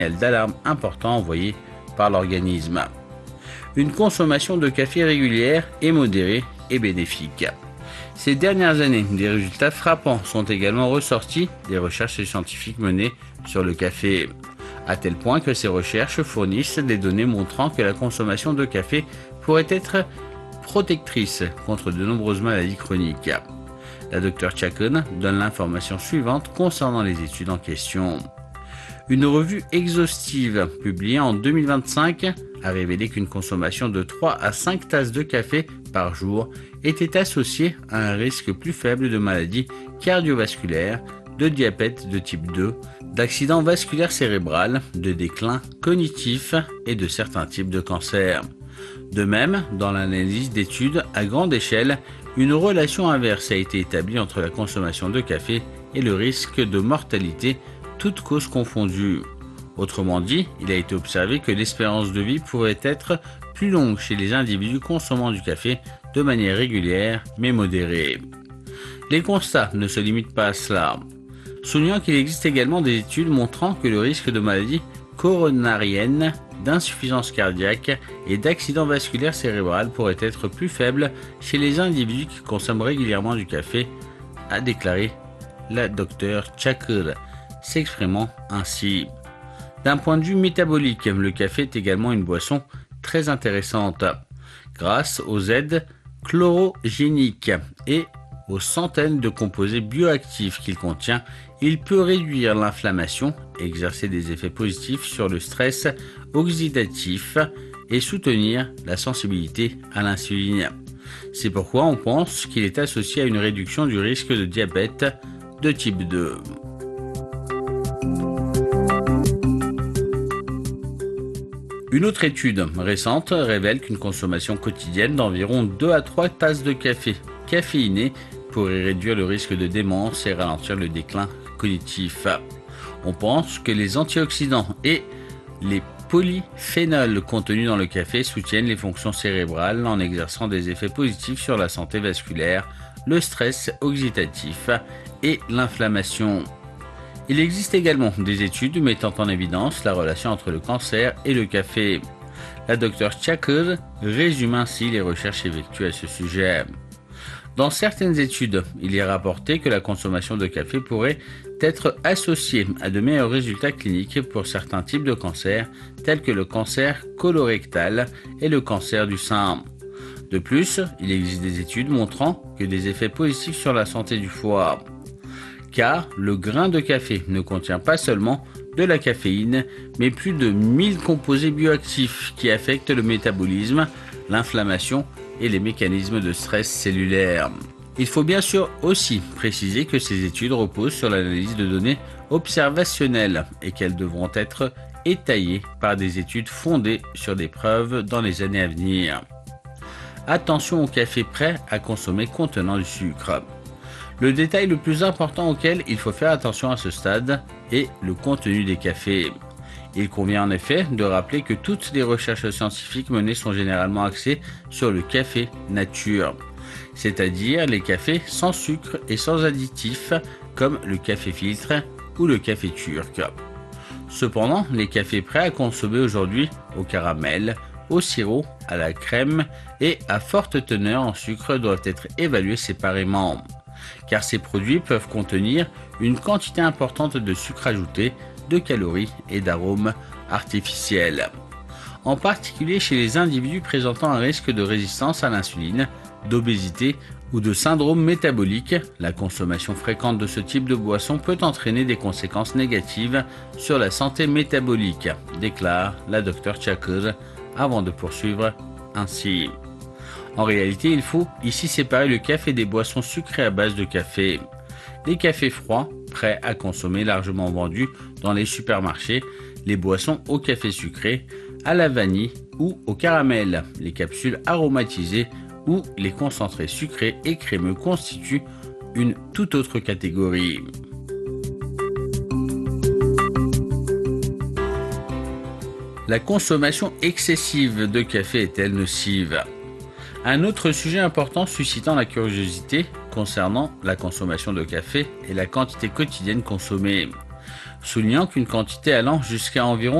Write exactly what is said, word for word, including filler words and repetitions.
d'alarme important envoyé par l'organisme. Une consommation de café régulière et modérée est bénéfique. Ces dernières années, des résultats frappants sont également ressortis des recherches scientifiques menées sur le café, à tel point que ces recherches fournissent des données montrant que la consommation de café pourrait être protectrice contre de nombreuses maladies chroniques. La docteure Chacon donne l'information suivante concernant les études en question. Une revue exhaustive publiée en deux mille vingt-cinq a révélé qu'une consommation de trois à cinq tasses de café par jour était associée à un risque plus faible de maladies cardiovasculaires, de diabète de type deux, d'accident vasculaire cérébral, de déclin cognitif et de certains types de cancers. De même, dans l'analyse d'études à grande échelle, une relation inverse a été établie entre la consommation de café et le risque de mortalité, toutes causes confondues. Autrement dit, il a été observé que l'espérance de vie pourrait être plus longue chez les individus consommant du café de manière régulière mais modérée. Les constats ne se limitent pas à cela. Soulignant qu'il existe également des études montrant que le risque de maladie coronarienne, d'insuffisance cardiaque et d'accident vasculaire cérébral pourrait être plus faible chez les individus qui consomment régulièrement du café, a déclaré la docteure Chacon, s'exprimant ainsi. D'un point de vue métabolique, le café est également une boisson très intéressante, grâce aux aides chlorogéniques et aux centaines de composés bioactifs qu'il contient. Il peut réduire l'inflammation, exercer des effets positifs sur le stress oxydatif et soutenir la sensibilité à l'insuline. C'est pourquoi on pense qu'il est associé à une réduction du risque de diabète de type deux. Une autre étude récente révèle qu'une consommation quotidienne d'environ deux à trois tasses de café caféiné pourrait réduire le risque de démence et ralentir le déclin cognitif. On pense que les antioxydants et les polyphénols contenus dans le café soutiennent les fonctions cérébrales en exerçant des effets positifs sur la santé vasculaire, le stress oxydatif et l'inflammation. Il existe également des études mettant en évidence la relation entre le cancer et le café. La docteure Chacon résume ainsi les recherches effectuées à ce sujet. Dans certaines études, il est rapporté que la consommation de café pourrait être associée à de meilleurs résultats cliniques pour certains types de cancers, tels que le cancer colorectal et le cancer du sein. De plus, il existe des études montrant que des effets positifs sur la santé du foie, car le grain de café ne contient pas seulement de la caféine, mais plus de mille composés bioactifs qui affectent le métabolisme, l'inflammation et les mécanismes de stress cellulaire. Il faut bien sûr aussi préciser que ces études reposent sur l'analyse de données observationnelles et qu'elles devront être étayées par des études fondées sur des preuves dans les années à venir. Attention au café prêt à consommer contenant du sucre. Le détail le plus important auquel il faut faire attention à ce stade est le contenu des cafés. Il convient en effet de rappeler que toutes les recherches scientifiques menées sont généralement axées sur le café nature, c'est-à-dire les cafés sans sucre et sans additifs comme le café filtre ou le café turc. Cependant, les cafés prêts à consommer aujourd'hui au caramel, au sirop, à la crème et à forte teneur en sucre doivent être évalués séparément, car ces produits peuvent contenir une quantité importante de sucre ajouté, de calories et d'arômes artificiels. En particulier chez les individus présentant un risque de résistance à l'insuline, d'obésité ou de syndrome métabolique, la consommation fréquente de ce type de boisson peut entraîner des conséquences négatives sur la santé métabolique, déclare la docteure Chacon avant de poursuivre ainsi. En réalité, il faut ici séparer le café des boissons sucrées à base de café. Les cafés froids, prêts à consommer, largement vendus dans les supermarchés, les boissons au café sucré, à la vanille ou au caramel, les capsules aromatisées ou les concentrés sucrés et crémeux constituent une toute autre catégorie. La consommation excessive de café est-elle nocive ? Un autre sujet important suscitant la curiosité concernant la consommation de café est la quantité quotidienne consommée. soulignant qu'une quantité allant jusqu'à environ